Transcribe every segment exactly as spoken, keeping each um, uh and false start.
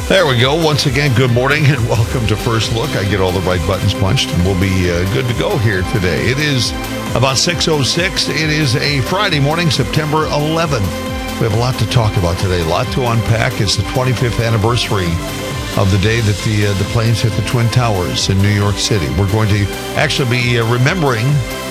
There we go. Once again, good morning and welcome to First Look. I get all the right buttons punched and we'll be uh, good to go here today. It is about six oh six. It is a Friday morning, September eleventh. We have a lot to talk about today, a lot to unpack. It's the twenty-fifth anniversary of the day that the uh, the planes hit the Twin Towers in New York City. We're going to actually be uh, remembering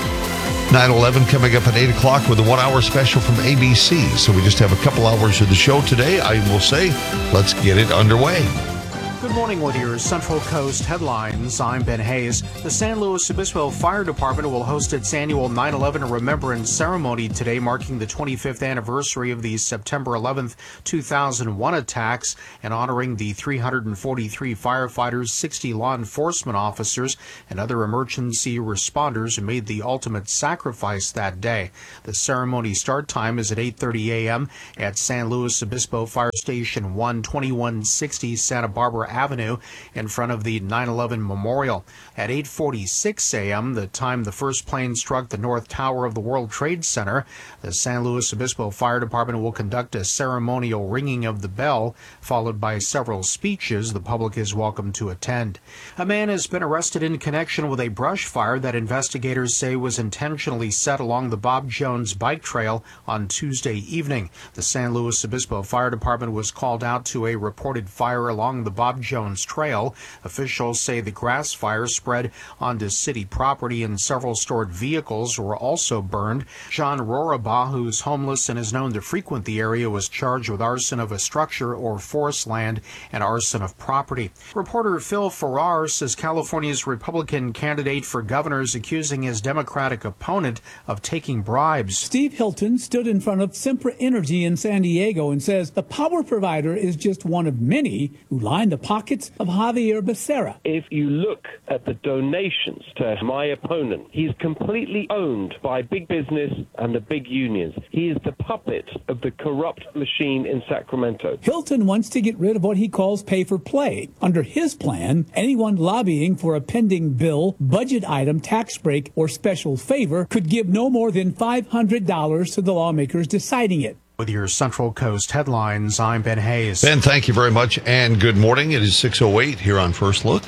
nine eleven coming up at eight o'clock with a one-hour special from A B C. So we just have a couple hours of the show today. I will say, let's get it underway. Good morning with your Central Coast headlines. I'm Ben Hayes. The San Luis Obispo Fire Department will host its annual nine eleven Remembrance Ceremony today, marking the twenty-fifth anniversary of the September eleventh, two thousand one attacks and honoring the three hundred forty-three firefighters, sixty law enforcement officers, and other emergency responders who made the ultimate sacrifice that day. The ceremony start time is at eight thirty a.m. at San Luis Obispo Fire Station one, twenty-one sixty Santa Barbara Avenue in front of the nine eleven Memorial. At eight forty-six a.m., the time the first plane struck the North Tower of the World Trade Center, the San Luis Obispo Fire Department will conduct a ceremonial ringing of the bell, followed by several speeches the public is welcome to attend. A man has been arrested in connection with a brush fire that investigators say was intentionally set along the Bob Jones bike trail on Tuesday evening. The San Luis Obispo Fire Department was called out to a reported fire along the Bob Jones Trail. Officials say the grass fire spread onto city property and several stored vehicles were also burned. John Roraba, who's homeless and is known to frequent the area, was charged with arson of a structure or forest land and arson of property. Reporter Phil Farrar says California's Republican candidate for governor is accusing his Democratic opponent of taking bribes. Steve Hilton stood in front of Sempra Energy in San Diego and says the power provider is just one of many who lined the pockets of Javier Becerra. If you look at the donations to my opponent, he's completely owned by big business and the big unions. He is the puppet of the corrupt machine in Sacramento. Hilton wants to get rid of what he calls pay for play. Under his plan, anyone lobbying for a pending bill, budget item, tax break, or special favor could give no more than five hundred dollars to the lawmakers deciding it. With your Central Coast headlines, I'm Ben Hayes. Ben, thank you very much, and good morning. It is six oh eight here on First Look.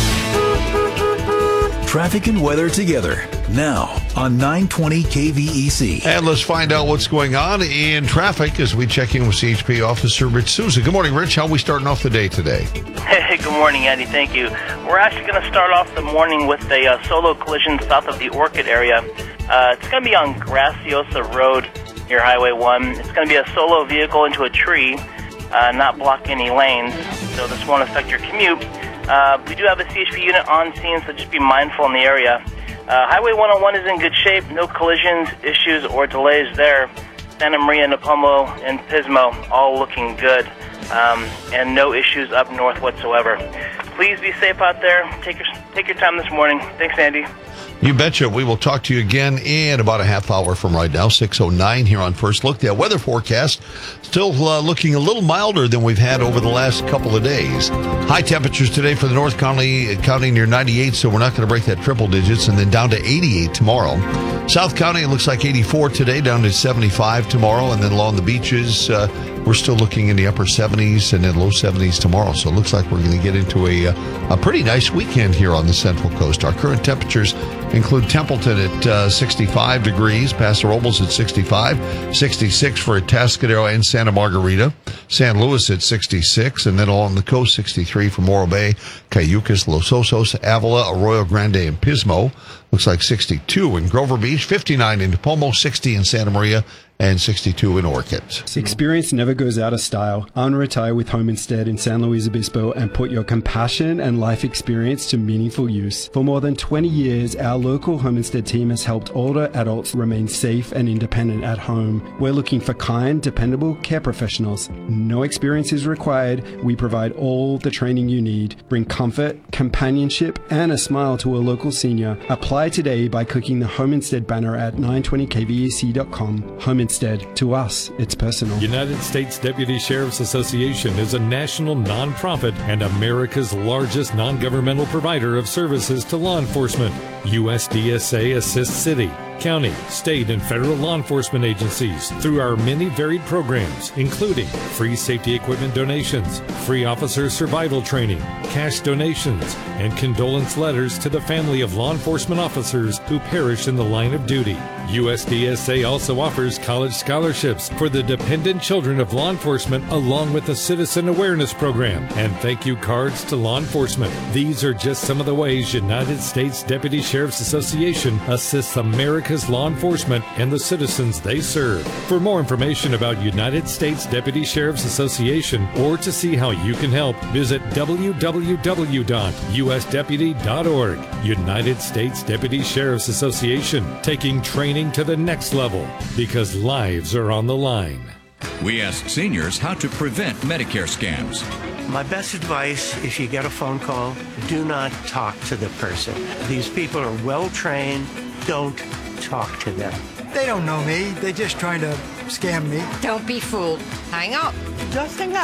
Traffic and weather together, now on nine twenty K V E C. And let's find out what's going on in traffic as we check in with C H P Officer Rich Souza. Good morning, Rich. How are we starting off the day today? Hey, good morning, Andy. Thank you. We're actually going to start off the morning with a uh, solo collision south of the Orchid area. Uh, it's going to be on Graciosa Road near Highway one. It's going to be a solo vehicle into a tree, uh, not block any lanes, so this won't affect your commute. Uh, we do have a C H P unit on scene, so just be mindful in the area. Uh, Highway one oh one is in good shape. No collisions, issues, or delays there. Santa Maria, Napomo, and Pismo all looking good, um, and no issues up north whatsoever. Please be safe out there. Take your, take your time this morning. Thanks, Andy. You betcha. We will talk to you again in about a half hour from right now, six oh nine here on First Look. The weather forecast still uh, looking a little milder than we've had over the last couple of days. High temperatures today for the North County, County near ninety-eight, so we're not going to break that triple digits, and then down to eighty-eight tomorrow. South County, it looks like eighty-four today, down to seventy-five tomorrow, and then along the beaches, uh, we're still looking in the upper seventies and then low seventies tomorrow. So it looks like we're going to get into a, a pretty nice weekend here on the Central Coast. Our current temperatures include Templeton at uh, sixty-five degrees, Paso Robles at sixty-five, sixty-six for Atascadero and Santa Margarita, San Luis at sixty-six, and then along the coast, sixty-three for Morro Bay, Cayucas, Los Osos, Avila, Arroyo Grande, and Pismo. Looks like sixty-two in Grover Beach, fifty-nine in Napomo, sixty in Santa Maria, and sixty-two in Orchid. Experience never goes out of style. Unretire with Home Instead in San Luis Obispo and put your compassion and life experience to meaningful use. For more than twenty years, our local Home Instead team has helped older adults remain safe and independent at home. We're looking for kind, dependable care professionals. No experience is required. We provide all the training you need. Bring comfort, companionship, and a smile to a local senior. Apply today by clicking the Home Instead banner at nine twenty K V E C dot com. Home Instead, to us, it's personal. United States Deputy Sheriff's Association is a national nonprofit and America's largest non-governmental provider of services to law enforcement. U S D S A assists city, county, state, and federal law enforcement agencies through our many varied programs, including free safety equipment donations, free officer survival training, cash donations, and condolence letters to the family of law enforcement officers who perish in the line of duty. U S D S A also offers college scholarships for the dependent children of law enforcement, along with a citizen awareness program and thank you cards to law enforcement. These are just some of the ways United States Deputy Sheriff's Association assists America's law enforcement and the citizens they serve. For more information about United States Deputy Sheriff's Association or to see how you can help, visit w w w dot u s deputy dot org. United States Deputy Sheriff's Association, taking training to the next level because lives are on the line. We ask seniors how to prevent Medicare scams. My best advice, if you get a phone call, do not talk to the person. These people are well trained. Don't talk to them. They don't know me. They're just trying to scam me. Don't be fooled. Hang up. Just hang up.